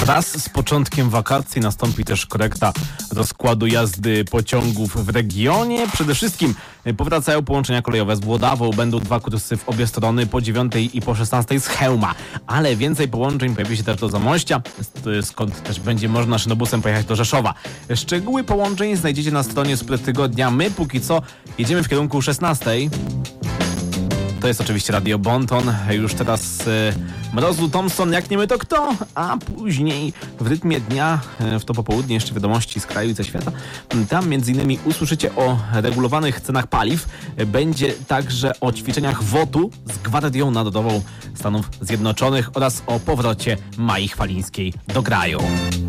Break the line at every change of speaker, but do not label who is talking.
Wraz z początkiem wakacji nastąpi też korekta rozkładu jazdy pociągów w regionie. Przede wszystkim powracają połączenia kolejowe z Włodawą. Będą 2 kursy w obie strony po 9 i po 16 z Chełma. Ale więcej połączeń pojawi się też do Zamościa, skąd też będzie można szynobusem pojechać do Rzeszowa. Szczegóły połączeń znajdziecie na stronie sprzed tygodnia. My póki co jedziemy w kierunku 16. To jest oczywiście Radio Bonton. Już teraz Mrozu Thompson, jak nie my to kto? A później w rytmie dnia, w to popołudnie jeszcze wiadomości z kraju i ze świata. Tam m.in. usłyszycie o regulowanych cenach paliw. Będzie także o ćwiczeniach WOT-u z Gwardią Narodową Stanów Zjednoczonych oraz o powrocie Mai Chwalińskiej do kraju.